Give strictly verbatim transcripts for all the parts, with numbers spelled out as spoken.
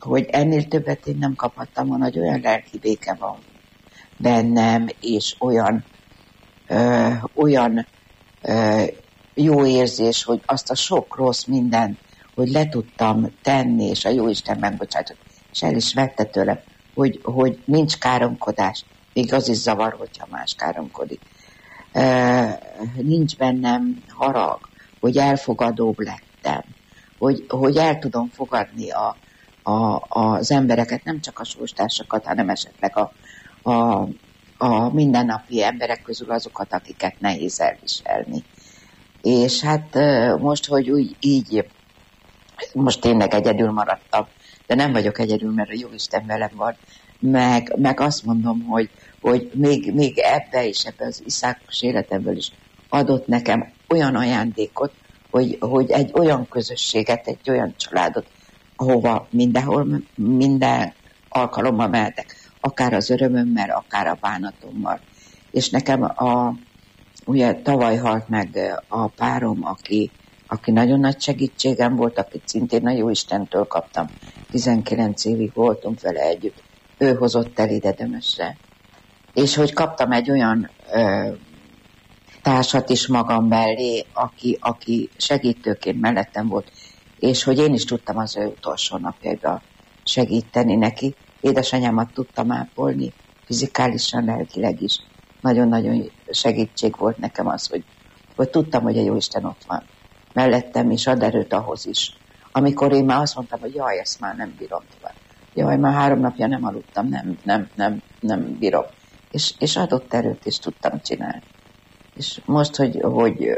hogy ennél többet én nem kaphattam volna, hogy olyan lelki béke van bennem, és olyan, ö, olyan ö, jó érzés, hogy azt a sok rossz mindent, hogy le tudtam tenni, és a Jóisten megbocsátott, és el is vette tőlem, hogy, hogy nincs káromkodás, még az is zavar, hogyha más káromkodik. Ö, nincs bennem harag, hogy elfogadóbb lettem, hogy, hogy el tudom fogadni a, a, az embereket, nem csak a sorstársakat, hanem esetleg a, a, a mindennapi emberek közül azokat, akiket nehéz elviselni. És hát most, hogy úgy így, most tényleg egyedül maradtam, de nem vagyok egyedül, mert a Jóisten velem van, meg, meg azt mondom, hogy, hogy még, még ebbe is, ebbe az iszákos életemből is adott nekem olyan ajándékot, hogy, hogy egy olyan közösséget, egy olyan családot, ahova mindenhol, minden alkalommal mehetek, akár az örömömmel, akár a bánatommal. És nekem a, ugye tavaly halt meg a párom, aki, aki nagyon nagy segítségem volt, akit szintén a Jóistentől kaptam. tizenkilenc évig voltunk vele együtt. Ő hozott el ide Dömösre. És hogy kaptam egy olyan ö, társat is magam mellé, aki, aki segítőként mellettem volt, és hogy én is tudtam az ő utolsó napjaiban segíteni neki. Édesanyámat tudtam ápolni, fizikálisan, lelkileg is. Nagyon-nagyon segítség volt nekem az, hogy, hogy tudtam, hogy a Jóisten ott van mellettem, és ad erőt ahhoz is. Amikor én már azt mondtam, hogy jaj, ezt már nem bírom tovább. Jaj, már három napja nem aludtam, nem, nem, nem, nem bírom. És, és adott erőt, és tudtam csinálni. És most, hogy, hogy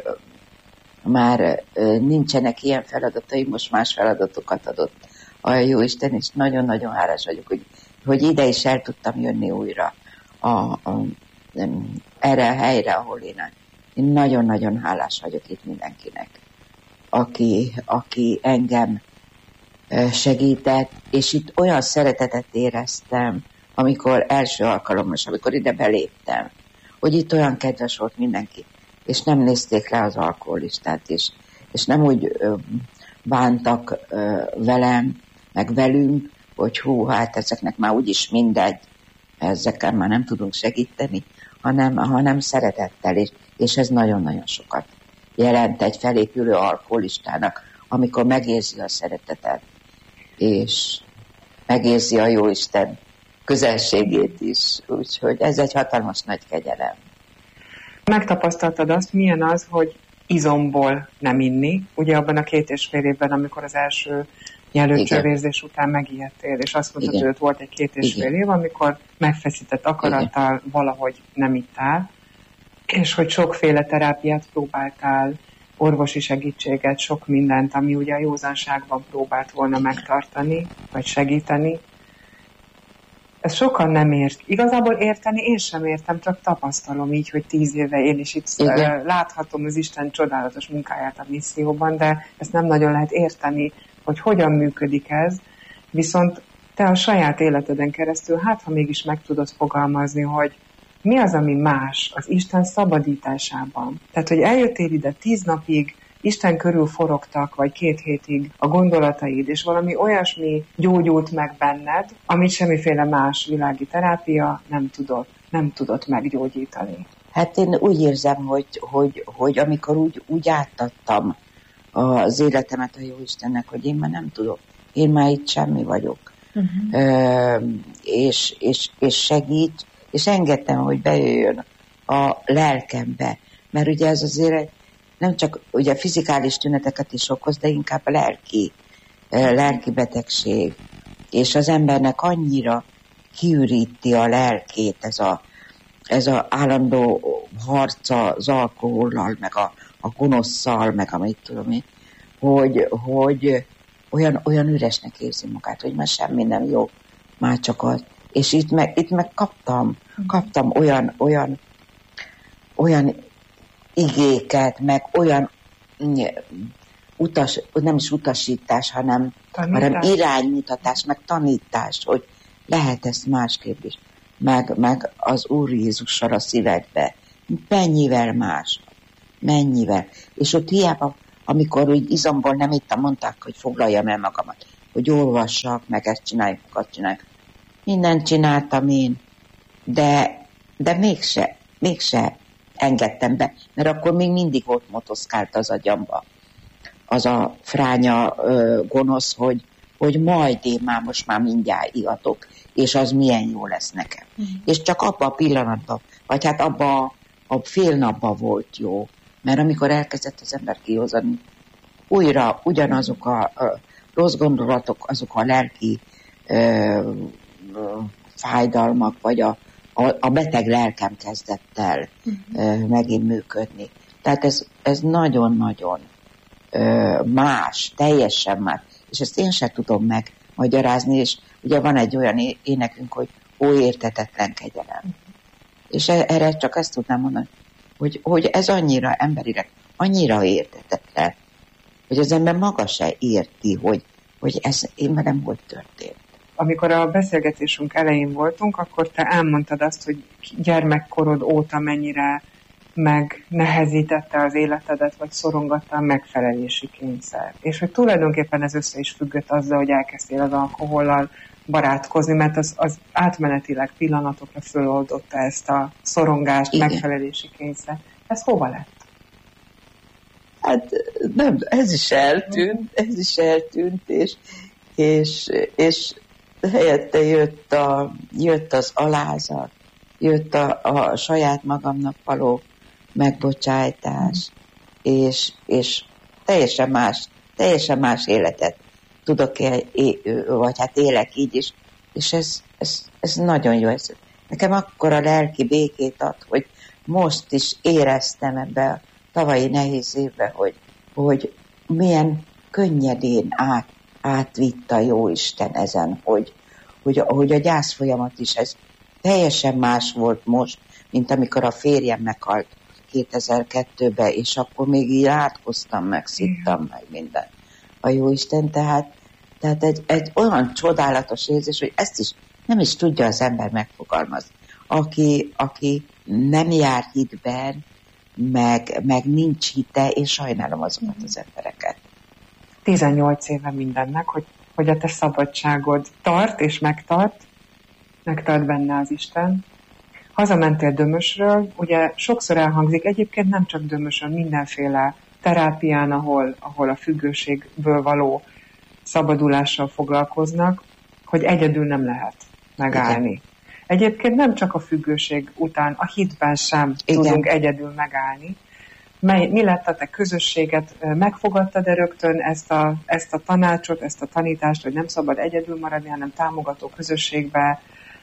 már nincsenek ilyen feladatai, most más feladatokat adott a Jóisten, és nagyon-nagyon hálás vagyok, hogy, hogy ide is el tudtam jönni újra a, a, erre a helyre, ahol én, én nagyon-nagyon hálás vagyok itt mindenkinek, aki, aki engem segített, és itt olyan szeretetet éreztem, amikor első alkalommal, amikor ide beléptem, hogy itt olyan kedves volt mindenki, és nem nézték le az alkoholistát is, és nem úgy ö, bántak ö, velem, meg velünk, hogy hú, hát ezeknek már úgyis mindegy, ezekkel már nem tudunk segíteni, hanem, hanem szeretettel, és, és ez nagyon-nagyon sokat jelent egy felépülő alkoholistának, amikor megérzi a szeretetet, és megérzi a Jóisten közelségét is, úgyhogy ez egy hatalmas nagy kegyelem. Megtapasztaltad azt, milyen az, hogy izomból nem inni, ugye abban a két és fél évben, amikor az első jelöltcsővérzés után megijedtél, és azt mondtad, hogy ott volt egy két és fél év, amikor megfeszített akarattal Igen. valahogy nem ittál, és hogy sokféle terápiát próbáltál, orvosi segítséget, sok mindent, ami ugye a józanságban próbált volna Igen. megtartani, vagy segíteni. Ezt sokan nem ért. Igazából érteni én sem értem, csak tapasztalom így, hogy tíz éve én is itt Igen. láthatom az Isten csodálatos munkáját a misszióban, de ezt nem nagyon lehet érteni, hogy hogyan működik ez. Viszont te a saját életeden keresztül, hát ha mégis meg tudod fogalmazni, hogy mi az, ami más az Isten szabadításában. Tehát, hogy eljöttél ide tíz napig, Isten körül forogtak, vagy két hétig a gondolataid, és valami olyasmi gyógyult meg benned, amit semmiféle más világi terápia nem tudott, nem tudott meggyógyítani. Hát én úgy érzem, hogy, hogy, hogy amikor úgy, úgy átadtam az életemet a Jóistennek, hogy én már nem tudok, én már itt semmi vagyok. Uh-huh. Ö, és, és, és segít, és engedtem, hogy bejöjjön a lelkembe, mert ugye ez azért nem csak ugye fizikális tüneteket is okoz, de inkább a lelki, lelki betegség. És az embernek annyira kiüríti a lelkét ez a, ez a állandó harca az alkohollal, meg a, a gonoszszal, meg amit tudom én, hogy, hogy olyan, olyan üresnek érzi magát, hogy már semmi nem jó, már csak az. És itt meg, itt meg kaptam, kaptam olyan, olyan, olyan igéket, meg olyan utas, nem is utasítás, hanem, hanem iránymutatás, meg tanítás, hogy lehet ezt másképp is. Meg, meg az Úr Jézussal a szívedbe. Mennyivel más. Mennyivel. És ott hiába, amikor úgy izomból nem ittam, mondták, hogy foglaljam el magamat. hogy olvassak, meg ezt csináljuk, azt csináljuk. Mindent csináltam én, de, de mégse, mégse engedtem be, mert akkor még mindig ott motoszkált az agyamba. Az a fránya ö, gonosz, hogy, hogy majd én már most már mindjárt ihatok, és az milyen jó lesz nekem. Mm. És csak abban a pillanatban, vagy hát abban a fél napban volt jó, mert amikor elkezdett az ember kihozani, újra ugyanazok a, a rossz gondolatok, azok a lelki ö, ö, fájdalmak, vagy a, a, a beteg lelkem kezdett el uh-huh. ö, megint működni. Tehát ez, ez nagyon-nagyon ö, más, teljesen más. És ezt én sem tudom megmagyarázni, és ugye van egy olyan énekünk, hogy ó, értetetlen kegyelem. Uh-huh. És erre csak ezt tudnám mondani, hogy, hogy ez annyira emberileg, annyira értetetlen, hogy az ember maga se érti, hogy, hogy ez én velem hogy történt. Amikor a beszélgetésünk elején voltunk, akkor te elmondtad azt, hogy gyermekkorod óta mennyire megnehezítette az életedet, vagy szorongatta a megfelelési kényszer. És hogy tulajdonképpen ez össze is függött azzal, hogy elkezdtél az alkohollal barátkozni, mert az, az átmenetileg pillanatokra föloldotta ezt a szorongást, igen, megfelelési kényszer. Ez hova lett? Hát nem, ez is eltűnt, ez is eltűnt, és, és, és helyette jött, a, jött az alázat, jött a, a saját magamnak való megbocsájtás, és, és teljesen más, teljesen más életet tudok el, vagy hát élek így is, és ez, ez, ez nagyon jó. Ez, nekem akkora lelki békét ad, hogy most is éreztem ebbe a tavalyi nehéz évben, hogy, hogy milyen könnyedén át, átvitt a Jóisten ezen, hogy, hogy, hogy a gyász folyamat is ez teljesen más volt most, mint amikor a férjem meghalt kétezer-kettőben, és akkor még így átkoztam meg, szittam meg minden a Jóisten, tehát, tehát egy, egy olyan csodálatos érzés, hogy ezt is nem is tudja az ember megfogalmazni. Aki, aki nem jár hitben, meg, meg nincs hite, én sajnálom azokat az embereket. tizennyolc éve mindennek, hogy, hogy a te szabadságod tart és megtart, megtart benne az Isten. Hazamentél Dömösről, ugye sokszor elhangzik, egyébként nem csak Dömösön, mindenféle terápián, ahol, ahol a függőségből való szabadulással foglalkoznak, hogy egyedül nem lehet megállni. Igen. Egyébként nem csak a függőség után, a hitben sem igen, tudunk egyedül megállni. Mely, mi lett a te közösséget? Megfogadtad-e rögtön ezt a, ezt a tanácsot, ezt a tanítást, hogy nem szabad egyedül maradni, hanem támogató közösségbe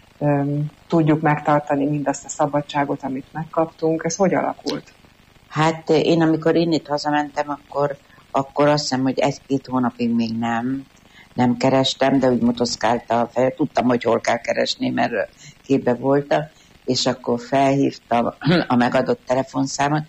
um, tudjuk megtartani mindazt a szabadságot, amit megkaptunk? Ez hogy alakult? Hát én, amikor én itt hazamentem, akkor, akkor azt hiszem, hogy egy-két hónapig még nem, nem kerestem, de úgy motoszkálta a feje. Tudtam, hogy hol kell keresni, mert képbe voltam, és akkor felhívtam a megadott telefonszámot,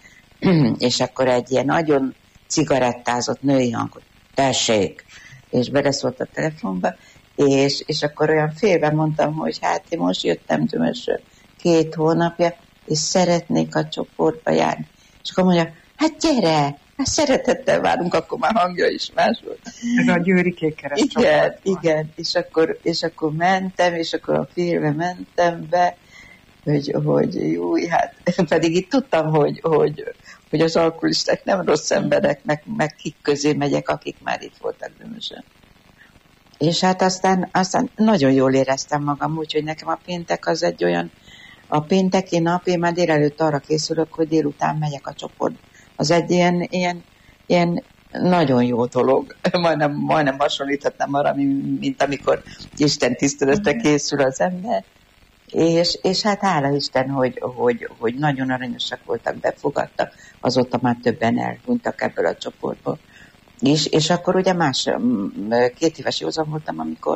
és akkor egy ilyen nagyon cigarettázott női hangot, tessék, és beleszólt a telefonba, és, és akkor olyan félve mondtam, hogy hát én most jöttem Dömösről két hónapja, és szeretnék a csoportba járni. És akkor mondja, hát gyere, hát szeretettel várunk, akkor már hangja is más volt. Ez a Győri Kékkereszt igen, csoport. Igen, és akkor, és akkor mentem, és akkor a félve mentem be, hogy, hogy jó, hát pedig itt tudtam, hogy, hogy, hogy az alkoholisták nem rossz emberek, meg, meg kik közé megyek, akik már itt voltak Dömösön. És hát aztán, aztán nagyon jól éreztem magam, úgyhogy nekem a péntek az egy olyan, a pénteki nap, én már délelőtt arra készülök, hogy délután megyek a csoportba. Az egy ilyen, ilyen, ilyen nagyon jó dolog. Majdnem, majdnem hasonlíthatnám arra, mint amikor Isten tiszteletre készül az ember. És, és hát hála Isten, hogy, hogy, hogy nagyon aranyosak voltak, befogadtak, azóta már többen elhunytak ebből a csoportból. És, és akkor ugye más, két éves józan voltam, amikor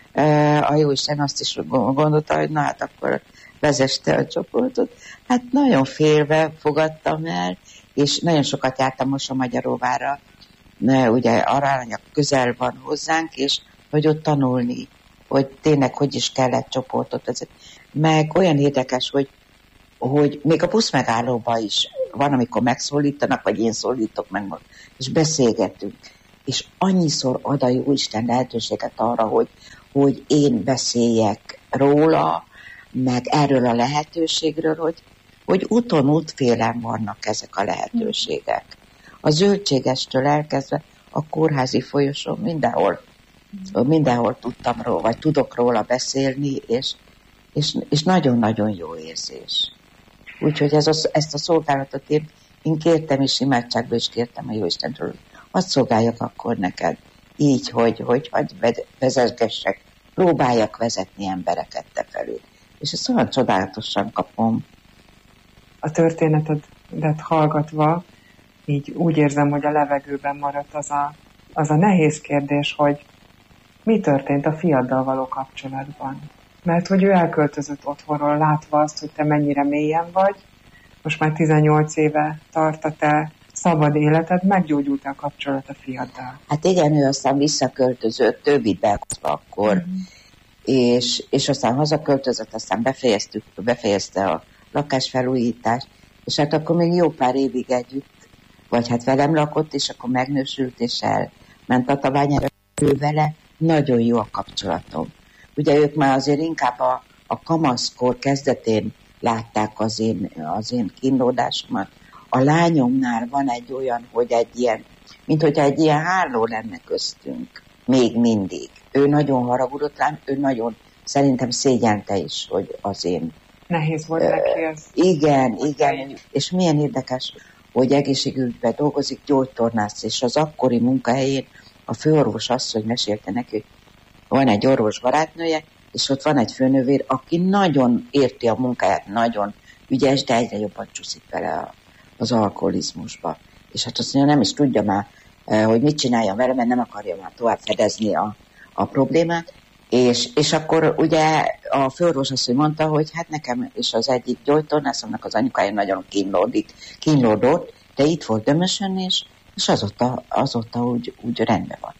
a Jóisten azt is gondolta, hogy na hát akkor vezeste a csoportot. Hát nagyon félve fogadtam el, és nagyon sokat jártam Mosonmagyaróvára, ugye Aranya közel van hozzánk, és hogy ott tanulni, hogy tényleg hogy is kellett csoportot vezetni. Meg olyan érdekes, hogy, hogy még a buszmegállóban is van, amikor megszólítanak, vagy én szólítok meg, és beszélgetünk. és annyiszor ad a Jóisten lehetőséget arra, hogy, hogy én beszéljek róla, meg erről a lehetőségről, hogy, hogy úton útfélen vannak ezek a lehetőségek. A zöldségestől elkezdve a kórházi folyosón mindenhol, mindenhol tudtam róla, vagy tudok róla beszélni, és, és, és nagyon-nagyon jó érzés. Úgyhogy ez a, ezt a szolgálatot én, én kértem is, imádságban is kértem a Jóistentől, hadd szolgáljak akkor neked így, hogy, hogy, hogy vezetgessek, próbáljak vezetni embereket te felé. És ezt olyan csodálatosan kapom. A történetedet hallgatva, így úgy érzem, hogy a levegőben maradt az a, az a nehéz kérdés, hogy mi történt a fiaddal való kapcsolatban. Mert hogy ő elköltözött otthonról, látva azt, hogy te mennyire mélyen vagy, most már tizennyolc éve tart a te szabad életed, meggyógyult a kapcsolat a fiaddal. Hát igen, ő aztán visszaköltözött, többit behozva akkor, mm-hmm. és, és aztán hazaköltözött, aztán befejeztük, befejezte a lakásfelújítást, és hát akkor még jó pár évig együtt, vagy hát velem lakott, és akkor megnősült, és elment a tabányára vele, nagyon jó a kapcsolatom. Ugye ők már azért inkább a, a kamaszkor kezdetén látták az én, az én kínlódásomat. A lányomnál van egy olyan, hogy egy ilyen, mint hogy egy ilyen háló lenne köztünk, még mindig. Ő nagyon haragudott rám, ő nagyon, szerintem szégyelte is, hogy az én... Nehéz volt neki ez. Igen, igen, és milyen érdekes, hogy egészségügyben dolgozik, gyógytornász, és az akkori munkahelyén a főorvos asszony mesélte neki, hogy van egy orvos barátnője, és ott van egy főnövér, aki nagyon érti a munkáját, nagyon ügyes, de egyre jobban csúszik vele az alkoholizmusba. És hát azt mondja, nem is tudja már, hogy mit csinálja vele, mert nem akarja már tovább fedezni a, a problémát. És, és akkor ugye a főorvos azt mondta, hogy hát nekem és az egyik gyógytornászomnak az anyukája nagyon kínlódik, kínlódott, de itt volt Dömösön, és, és azóta, azóta úgy, úgy rendben van.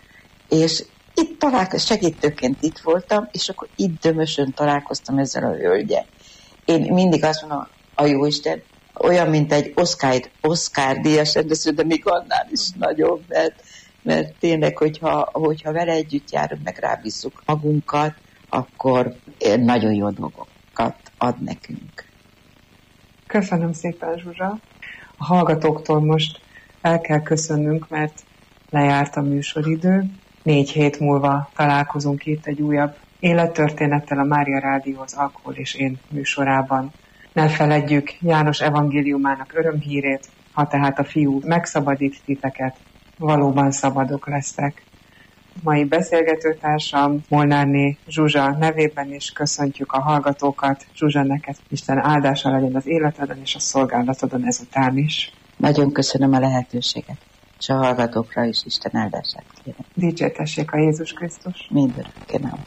És itt találkoztam, segítőként itt voltam, és akkor itt Dömösön találkoztam ezzel a hölgyel. Én mindig azt mondom, a Jóisten, olyan, mint egy Oscar, Oscar díjas rendező, de még annál is nagyobb, mert, mert tényleg, hogyha, hogyha vele együtt járunk, meg rábízzuk magunkat, akkor nagyon jó dolgokat ad nekünk. Köszönöm szépen, Zsuzsa. A hallgatóktól most el kell köszönnünk, mert lejárt a műsoridő. Négy hét múlva találkozunk itt egy újabb élettörténettel a Mária Rádió az Alkohol és én műsorában. Ne feledjük János evangéliumának örömhírét, ha tehát a fiú megszabadít titeket, valóban szabadok lesztek. Mai beszélgetőtársam Molnárné Zsuzsa nevében is köszöntjük a hallgatókat. Zsuzsa, neked Isten áldása legyen az életeden és a szolgálatodon ezután is. Nagyon köszönöm a lehetőséget, és a hallgatókra is Isten áldását kérem. Dicsértessék a Jézus Krisztus. Mindörökké nem.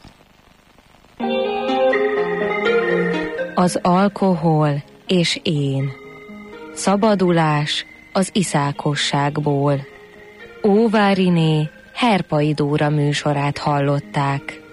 Az alkohol és én. Szabadulás az iszákosságból. Óváriné Herpai Dóra műsorát hallották.